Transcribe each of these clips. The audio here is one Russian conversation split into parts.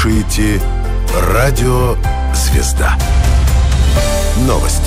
слушаете «Радио Звезда». Новости.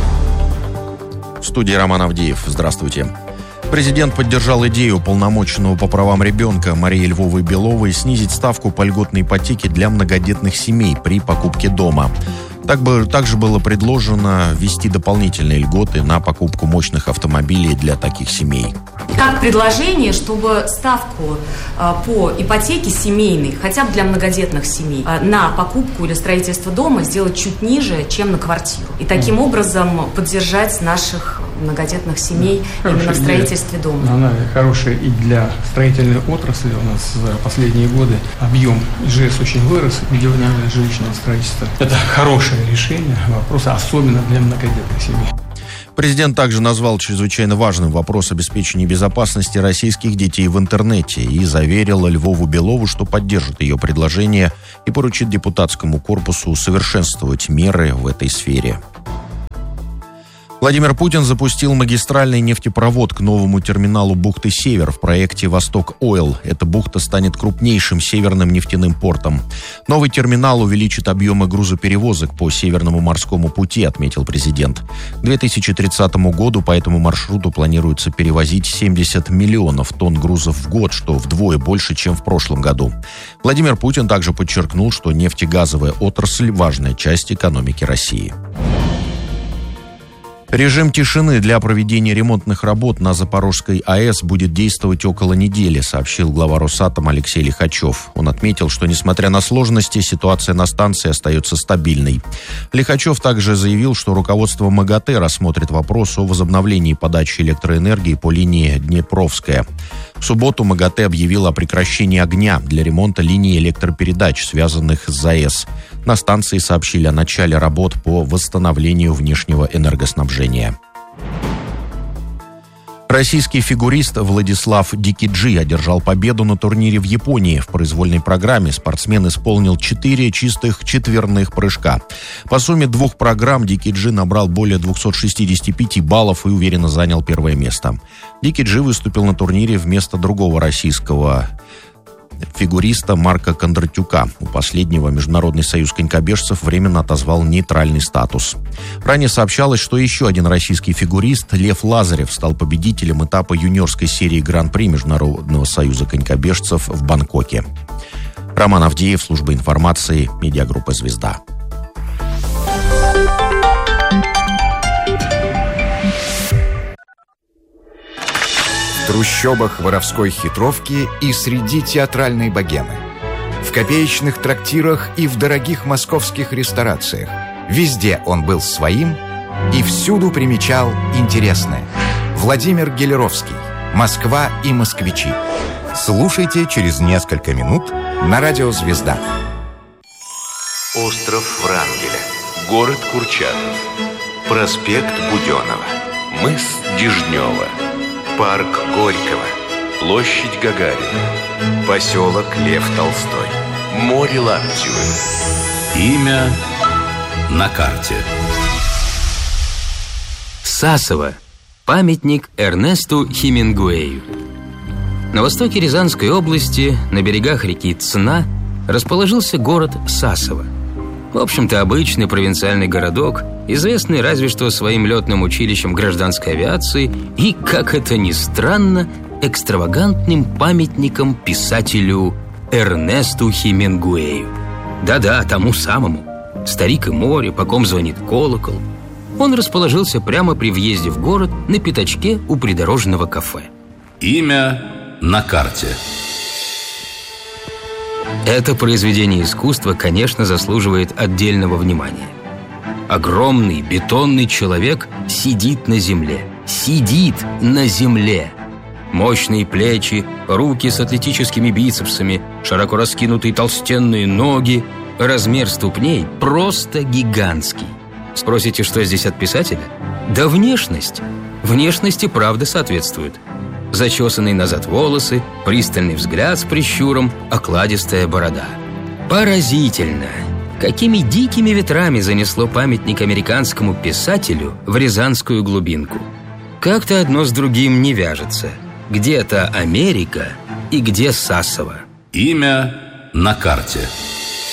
В студии Роман Авдеев. Здравствуйте. Президент поддержал идею уполномоченного по правам ребенка Марии Львовой-Беловой снизить ставку по льготной ипотеке для многодетных семей при покупке дома. Также было предложено ввести дополнительные льготы на покупку мощных автомобилей для таких семей. Как предложение, чтобы ставку по ипотеке семейной, хотя бы для многодетных семей, на покупку или строительство дома сделать чуть ниже, чем на квартиру. И таким образом поддержать наших многодетных семей именно в строительстве дома. Она хорошая и для строительной отрасли. У нас за последние годы объем ИЖС очень вырос, индивидуальное жилищное строительство. Это хорошее решение вопроса, особенно для многодетных семей. Президент также назвал чрезвычайно важным вопрос обеспечения безопасности российских детей в интернете и заверил Львову-Белову, что поддержит ее предложение и поручит депутатскому корпусу усовершенствовать меры в этой сфере. Владимир Путин запустил магистральный нефтепровод к новому терминалу бухты Север в проекте «Восток Ойл». Эта бухта станет крупнейшим северным нефтяным портом. Новый терминал увеличит объемы грузоперевозок по Северному морскому пути, отметил президент. К 2030 году по этому маршруту планируется перевозить 70 миллионов тонн грузов в год, что вдвое больше, чем в прошлом году. Владимир Путин также подчеркнул, что нефтегазовая отрасль – важная часть экономики России. Режим тишины для проведения ремонтных работ на Запорожской АЭС будет действовать около недели, сообщил глава Росатома Алексей Лихачев. Он отметил, что, несмотря на сложности, ситуация на станции остается стабильной. Лихачев также заявил, что руководство МАГАТЭ рассмотрит вопрос о возобновлении подачи электроэнергии по линии Днепровская. В субботу МАГАТЭ объявил о прекращении огня для ремонта линий электропередач, связанных с ЗАЭС. На станции сообщили о начале работ по восстановлению внешнего энергоснабжения. Российский фигурист Владислав Дикиджи одержал победу на турнире в Японии. В произвольной программе спортсмен исполнил 4 чистых четверных прыжка. По сумме 2 программ Дикиджи набрал более 265 баллов и уверенно занял первое место. Дикиджи выступил на турнире вместо другого российского фигуриста Марка Кондратюка. У последнего Международный союз конькобежцев временно отозвал нейтральный статус. Ранее сообщалось, что еще один российский фигурист Лев Лазарев стал победителем этапа юниорской серии Гран-при Международного союза конькобежцев в Бангкоке. Роман Авдеев, служба информации, медиагруппа «Звезда». В трущобах воровской хитровки и среди театральной богемы. В копеечных трактирах и в дорогих московских ресторациях. Везде он был своим и всюду примечал интересное. Владимир Гелеровский. «Москва и москвичи». Слушайте через несколько минут на радио «Звезда». Остров Врангеля. Город Курчатов. Проспект Буденова. Мыс Дежнева. Парк Горького, площадь Гагарина, поселок Лев Толстой, море Лаптевое. Имя на карте. Сасово. Памятник Эрнесту Хемингуэю. На востоке Рязанской области, на берегах реки Цна, расположился город Сасово. В общем-то, обычный провинциальный городок, известный разве что своим летным училищем гражданской авиации и, как это ни странно, экстравагантным памятником писателю Эрнесту Хемингуэю. Да-да, тому самому. Старик и море, по ком звонит колокол. Он расположился прямо при въезде в город на пятачке у придорожного кафе. Имя на карте. Это произведение искусства, конечно, заслуживает отдельного внимания. Огромный бетонный человек сидит на земле. Сидит на земле. Мощные плечи, руки с атлетическими бицепсами, широко раскинутые толстенные ноги. Размер ступней просто гигантский. Спросите, что здесь от писателя? Да внешность. Внешность и правда соответствует. Зачесанные назад волосы, пристальный взгляд с прищуром, окладистая борода. Поразительно! Какими дикими ветрами занесло памятник американскому писателю в рязанскую глубинку. Как-то одно с другим не вяжется. Где-то Америка и где Сасово. Имя на карте.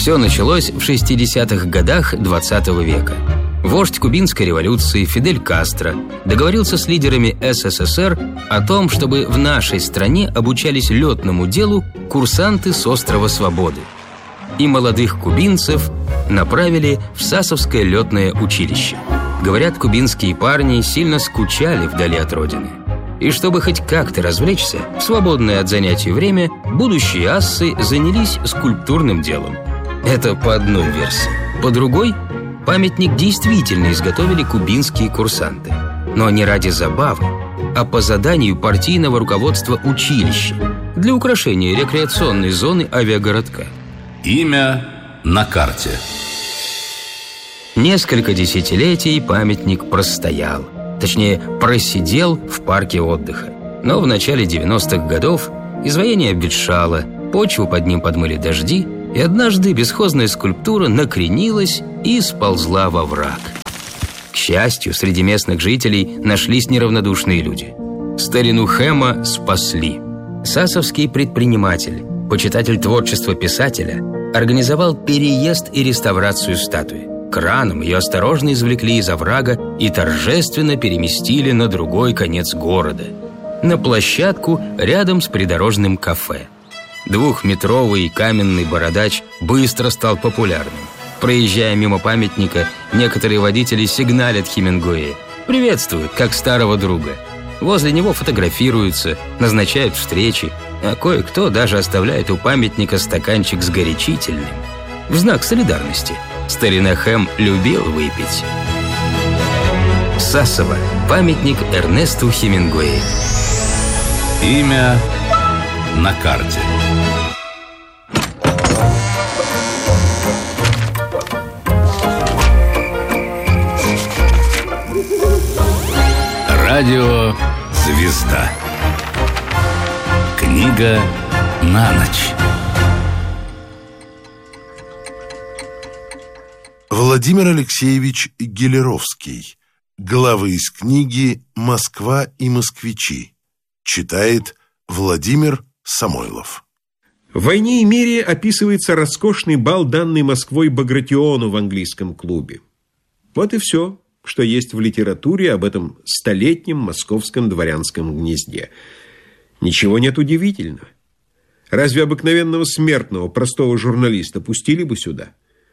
Все началось в 60-х годах 20 века. Вождь кубинской революции Фидель Кастро договорился с лидерами СССР о том, чтобы в нашей стране обучались летному делу курсанты с острова Свободы. И молодых кубинцев направили в Сасовское летное училище. Говорят, кубинские парни сильно скучали вдали от родины. И чтобы хоть как-то развлечься, в свободное от занятий время будущие ассы занялись скульптурным делом. Это по одной версии. По другой, памятник действительно изготовили кубинские курсанты. Но не ради забавы, а по заданию партийного руководства училища для украшения рекреационной зоны авиагородка. Имя на карте. Несколько десятилетий памятник простоял. Точнее, просидел в парке отдыха. Но в начале 90-х годов изваяние обветшало, почву под ним подмыли дожди, и однажды бесхозная скульптура накренилась и сползла во враг. К счастью, среди местных жителей нашлись неравнодушные люди. Старину Хэма спасли. Сасовский предприниматель, почитатель творчества писателя, организовал переезд и реставрацию статуи. Краном ее осторожно извлекли из оврага и торжественно переместили на другой конец города, на площадку рядом с придорожным кафе. Двухметровый каменный бородач быстро стал популярным. Проезжая мимо памятника, некоторые водители сигналят Хемингуэя, приветствуют, как старого друга. Возле него фотографируются, назначают встречи, а кое-кто даже оставляет у памятника стаканчик с горячительным. В знак солидарности. Старина Хэм любил выпить. Сасово. Памятник Эрнесту Хемингуэю. Имя на карте. Радио «Звезда». Книга на ночь. Владимир Алексеевич Гелеровский. Главы из книги «Москва и москвичи». Читает Владимир Самойлов. В «Войне и мире» описывается роскошный бал, данный Москвой Багратиону в английском клубе. Вот и все, что есть в литературе об этом столетнем московском дворянском гнезде. Ничего нет удивительного. Разве обыкновенного смертного, простого журналиста пустили бы сюда?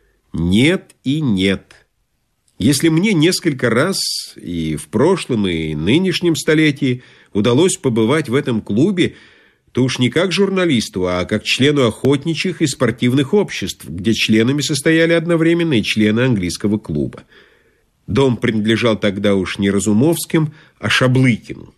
Нет и нет. Если мне несколько раз и в прошлом, и нынешнем столетии удалось побывать в этом клубе, то уж не как журналисту, а как члену охотничьих и спортивных обществ, где членами состояли одновременно и члены английского клуба. Дом принадлежал тогда уж не Разумовским, а Шаблыкину.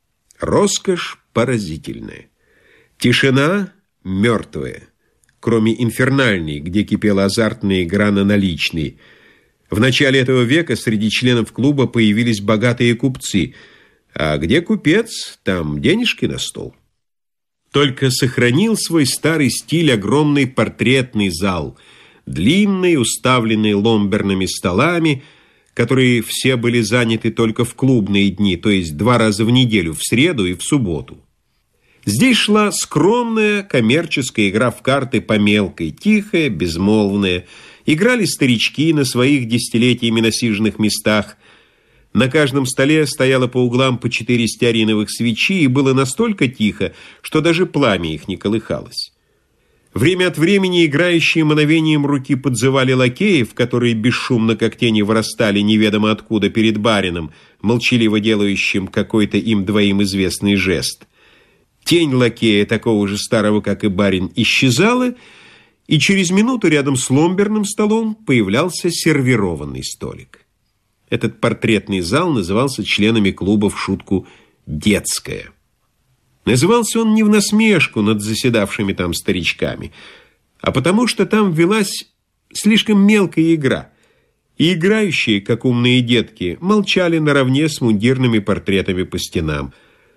Роскошь поразительная. Тишина мертвая. Кроме инфернальной, где кипела азартная игра на наличные. В начале этого века среди членов клуба появились богатые купцы. А где купец, там денежки на стол. Только сохранил свой старый стиль огромный портретный зал. Длинный, уставленный ломберными столами, которые все были заняты только в клубные дни, то есть 2 раза в неделю, в среду и в субботу. Здесь шла скромная коммерческая игра в карты по мелкой, тихая, безмолвная. Играли старички на своих десятилетиями насиженных местах. На каждом столе стояло по углам по 4 стеариновых свечи, и было настолько тихо, что даже пламя их не колыхалось. Время от времени играющие мановением руки подзывали лакеев, которые бесшумно, как тени, вырастали неведомо откуда перед барином, молчаливо делающим какой-то им двоим известный жест. Тень лакея, такого же старого, как и барин, исчезала, и через минуту рядом с ломберным столом появлялся сервированный столик. Этот портретный зал назывался членами клуба в шутку «Детская». Назывался он не в насмешку над заседавшими там старичками, а потому что там велась слишком мелкая игра, и играющие, как умные детки, молчали наравне с мундирными портретами по стенам.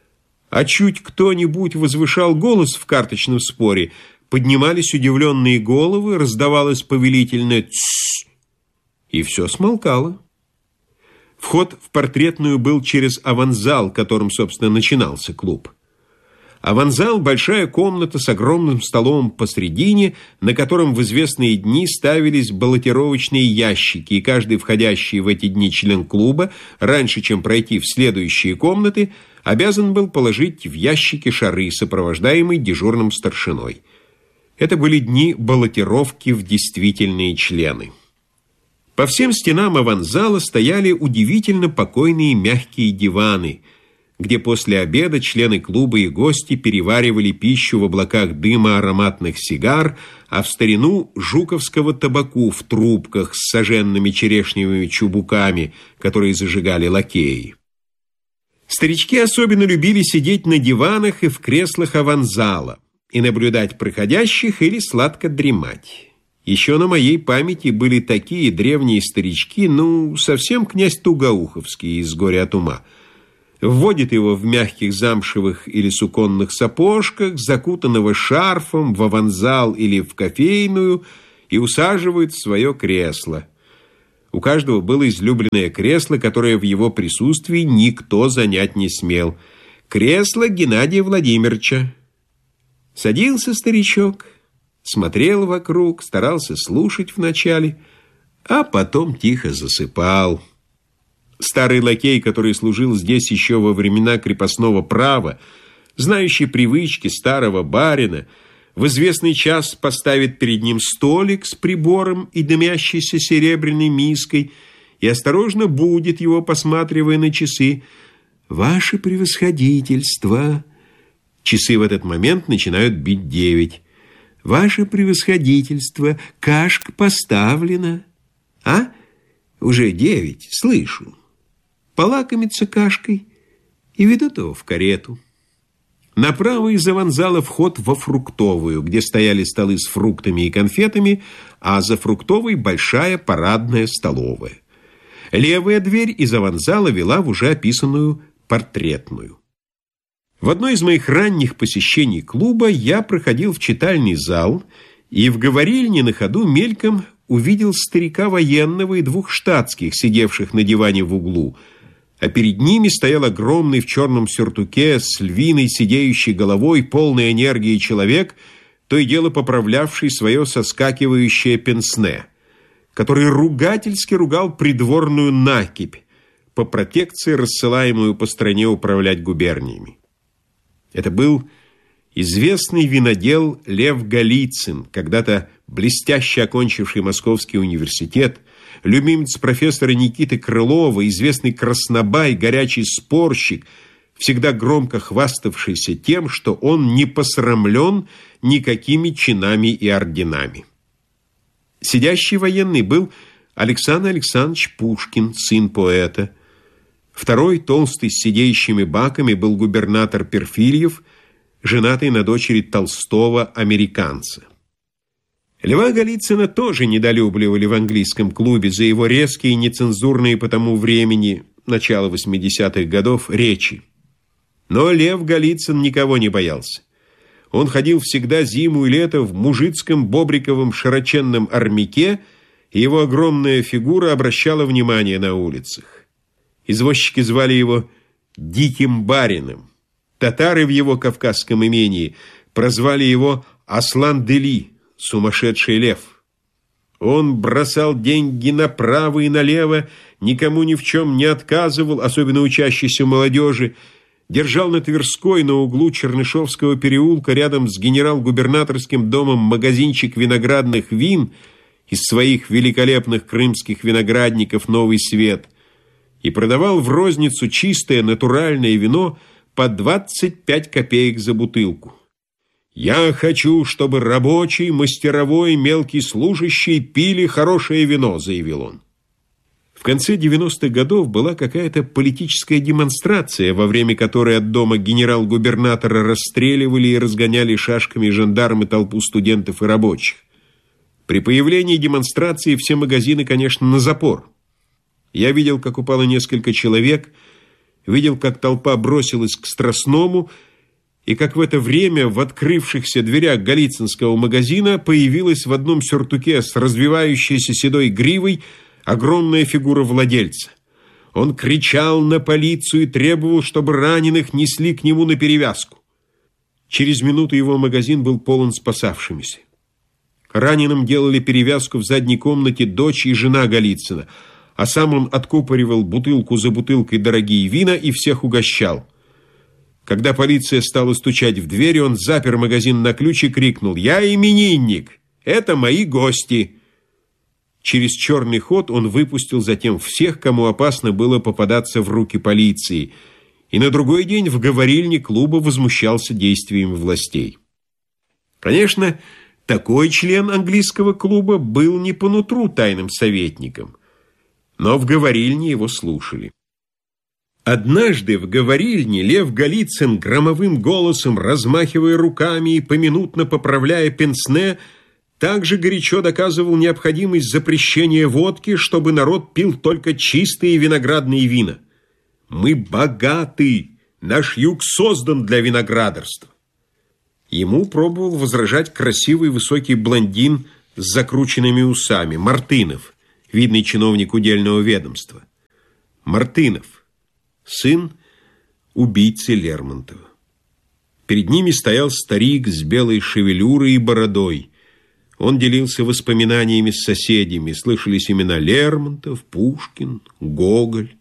А чуть кто-нибудь возвышал голос в карточном споре, поднимались удивленные головы, раздавалось повелительное «тссс», и все смолкало. Вход в портретную был через аванзал, которым, собственно, начинался клуб. Аванзал – большая комната с огромным столом посредине, на котором в известные дни ставились баллотировочные ящики, и каждый входящий в эти дни член клуба, раньше чем пройти в следующие комнаты, обязан был положить в ящики шары, сопровождаемый дежурным старшиной. Это были дни баллотировки в действительные члены. По всем стенам аванзала стояли удивительно покойные мягкие диваны, где после обеда члены клуба и гости переваривали пищу в облаках дыма ароматных сигар, а в старину жуковского табаку в трубках с сожженными черешневыми чубуками, которые зажигали лакеи. Старички особенно любили сидеть на диванах и в креслах аванзала и наблюдать проходящих или сладко дремать. Еще на моей памяти были такие древние старички, совсем князь Тугоуховский из «Горя от ума». Вводит его в мягких замшевых или суконных сапожках, закутанного шарфом, в аванзал или в кофейную, и усаживает в свое кресло. У каждого было излюбленное кресло, которое в его присутствии никто занять не смел. Кресло Геннадия Владимировича. Садился старичок, смотрел вокруг, старался слушать вначале, а потом тихо засыпал. Старый лакей, который служил здесь еще во времена крепостного права, знающий привычки старого барина, в известный час поставит перед ним столик с прибором и дымящейся серебряной миской и осторожно будит его, посматривая на часы. «Ваше превосходительство!» Часы в этот момент начинают бить 9. «Ваше превосходительство! Кашка поставлена!» «А? Уже 9, слышу!» Полакомится кашкой и ведут его в карету. Направо из аванзала вход во фруктовую, где стояли столы с фруктами и конфетами, а за фруктовой большая парадная столовая. Левая дверь из аванзала вела в уже описанную портретную. В одно из моих ранних посещений клуба я проходил в читальный зал и в говорильне на ходу мельком увидел старика военного и 2 штатских, сидевших на диване в углу, а перед ними стоял огромный в черном сюртуке с львиной сидеющей головой, полной энергии человек, то и дело поправлявший свое соскакивающее пенсне, который ругательски ругал придворную накипь, по протекции, рассылаемую по стране управлять губерниями. Это был известный винодел Лев Голицын, когда-то блестяще окончивший Московский университет, любимец профессора Никиты Крылова, известный краснобай, горячий спорщик, всегда громко хваставшийся тем, что он не посрамлен никакими чинами и орденами. Сидящий военный был Александр Александрович Пушкин, сын поэта. Второй, толстый, с сидеющими баками, был губернатор Перфильев, женатый на дочери Толстого, американца. Льва Голицына тоже недолюбливали в английском клубе за его резкие, нецензурные по тому времени, начало 80-х годов, речи. Но Лев Голицын никого не боялся. Он ходил всегда зиму и лето в мужицком бобриковом широченном армяке, и его огромная фигура обращала внимание на улицах. Извозчики звали его «Диким барином». Татары в его кавказском имении прозвали его Аслан-Дели, сумасшедший лев. Он бросал деньги направо и налево, никому ни в чем не отказывал, особенно учащейся молодежи, держал на Тверской на углу Чернышевского переулка рядом с генерал-губернаторским домом магазинчик виноградных вин из своих великолепных крымских виноградников «Новый свет» и продавал в розницу чистое натуральное вино по 25 копеек за бутылку. «Я хочу, чтобы рабочий, мастеровой, мелкий служащий пили хорошее вино», — заявил он. В конце 90-х годов была какая-то политическая демонстрация, во время которой от дома генерал-губернатора расстреливали и разгоняли шашками жандармы толпу студентов и рабочих. При появлении демонстрации все магазины, конечно, на запор. Я видел, как упало несколько человек, видел, как толпа бросилась к Страстному, и как в это время в открывшихся дверях голицынского магазина появилась в одном сюртуке с развивающейся седой гривой огромная фигура владельца. Он кричал на полицию и требовал, чтобы раненых несли к нему на перевязку. Через минуту его магазин был полон спасавшимися. Раненым делали перевязку в задней комнате дочь и жена Голицына, а сам он откупоривал бутылку за бутылкой дорогие вина и всех угощал. Когда полиция стала стучать в двери, он запер магазин на ключ и крикнул: «Я именинник! Это мои гости!» Через черный ход он выпустил затем всех, кому опасно было попадаться в руки полиции, и на другой день в говорильне клуба возмущался действиями властей. Конечно, такой член английского клуба был не по нутру тайным советникам, но в говорильне его слушали. Однажды в говорильне Лев Голицын громовым голосом, размахивая руками и поминутно поправляя пенсне, также горячо доказывал необходимость запрещения водки, чтобы народ пил только чистые виноградные вина. «Мы богаты! Наш юг создан для виноградарства!» Ему пробовал возражать красивый высокий блондин с закрученными усами, Мартынов, видный чиновник удельного ведомства. Мартынов, сын убийцы Лермонтова. Перед ними стоял старик с белой шевелюрой и бородой. Он делился воспоминаниями с соседями, слышались имена Лермонтов, Пушкин, Гоголь.